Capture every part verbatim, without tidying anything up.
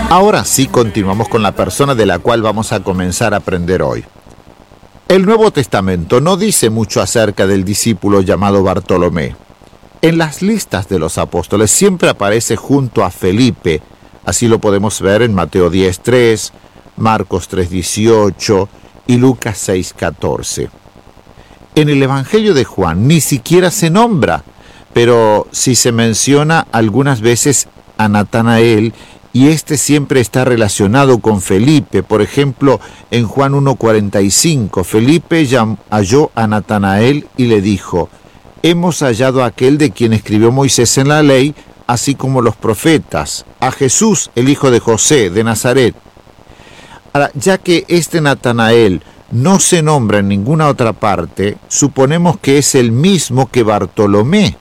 Ahora sí continuamos con la persona de la cual vamos a comenzar a aprender hoy. El Nuevo Testamento no dice mucho acerca del discípulo llamado Bartolomé. En las listas de los apóstoles siempre aparece junto a Felipe. Así lo podemos ver en Mateo diez tres, Marcos tres dieciocho y Lucas seis catorce. En el Evangelio de Juan ni siquiera se nombra, pero sí se menciona algunas veces a Natanael, y este siempre está relacionado con Felipe. Por ejemplo, en Juan uno cuarenta y cinco, Felipe halló a Natanael y le dijo: hemos hallado a aquel de quien escribió Moisés en la ley, así como los profetas, a Jesús, el hijo de José, de Nazaret. Ahora, ya que este Natanael no se nombra en ninguna otra parte, suponemos que es el mismo que Bartolomé.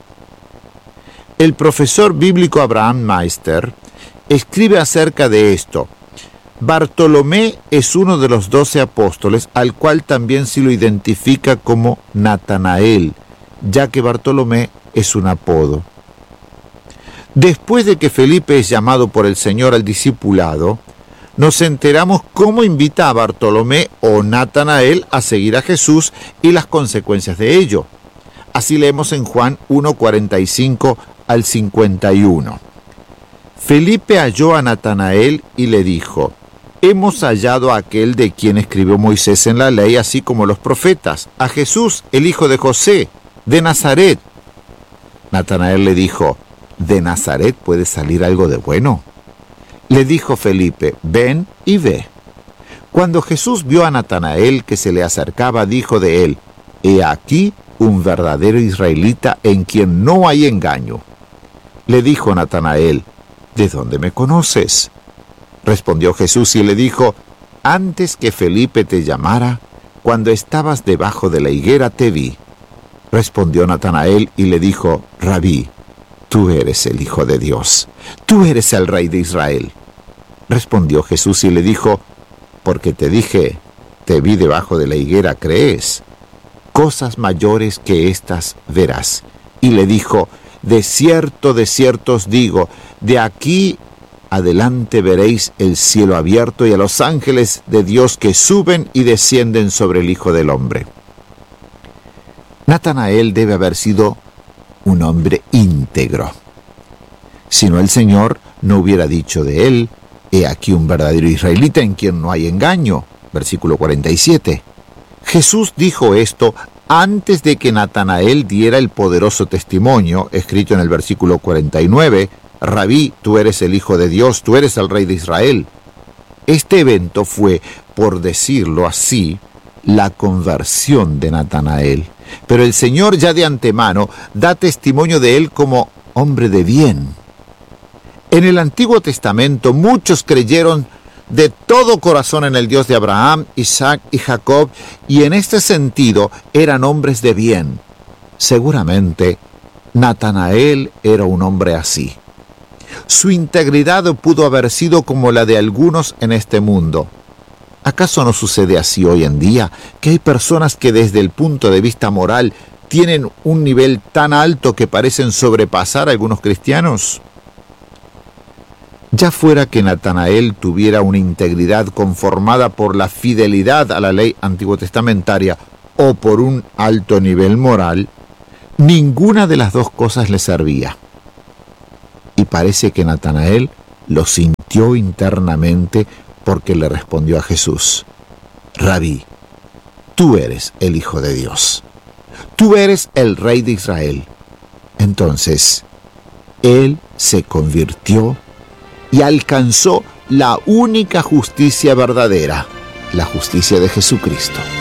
El profesor bíblico Abraham Meister escribe acerca de esto: Bartolomé es uno de los doce apóstoles, al cual también se lo identifica como Natanael, ya que Bartolomé es un apodo. Después de que Felipe es llamado por el Señor al discipulado, nos enteramos cómo invita a Bartolomé o Natanael a seguir a Jesús y las consecuencias de ello. Así leemos en Juan uno cuarenta y cinco al cincuenta y uno. Felipe halló a Natanael y le dijo: hemos hallado a aquel de quien escribió Moisés en la ley, así como los profetas, a Jesús, el hijo de José, de Nazaret. Natanael le dijo: ¿de Nazaret puede salir algo de bueno? Le dijo Felipe: ven y ve. Cuando Jesús vio a Natanael que se le acercaba, dijo de él: he aquí un verdadero israelita en quien no hay engaño. Le dijo Natanael: ¿de dónde me conoces? Respondió Jesús y le dijo: antes que Felipe te llamara, cuando estabas debajo de la higuera te vi. Respondió Natanael y le dijo: Rabí, tú eres el Hijo de Dios, tú eres el Rey de Israel. Respondió Jesús y le dijo: porque te dije, te vi debajo de la higuera, ¿crees? Cosas mayores que estas verás. Y le dijo: de cierto, de cierto os digo, de aquí adelante veréis el cielo abierto y a los ángeles de Dios que suben y descienden sobre el Hijo del Hombre. Natanael debe haber sido un hombre íntegro. Si no, el Señor no hubiera dicho de él: he aquí un verdadero israelita en quien no hay engaño. Versículo cuarenta y siete. Jesús dijo esto antes de que Natanael diera el poderoso testimonio, escrito en el versículo cuarenta y nueve, Rabí, tú eres el Hijo de Dios, tú eres el Rey de Israel. Este evento fue, por decirlo así, la conversión de Natanael. Pero el Señor ya de antemano da testimonio de él como hombre de bien. En el Antiguo Testamento muchos creyeron de todo corazón en el Dios de Abraham, Isaac y Jacob, y en este sentido eran hombres de bien. Seguramente Natanael era un hombre así. Su integridad pudo haber sido como la de algunos en este mundo. ¿Acaso no sucede así hoy en día, que hay personas que desde el punto de vista moral tienen un nivel tan alto que parecen sobrepasar a algunos cristianos? Ya fuera que Natanael tuviera una integridad conformada por la fidelidad a la ley antiguotestamentaria o por un alto nivel moral, ninguna de las dos cosas le servía. Y parece que Natanael lo sintió internamente, porque le respondió a Jesús: Rabí, tú eres el Hijo de Dios, tú eres el Rey de Israel. Entonces, él se convirtió y alcanzó la única justicia verdadera, la justicia de Jesucristo.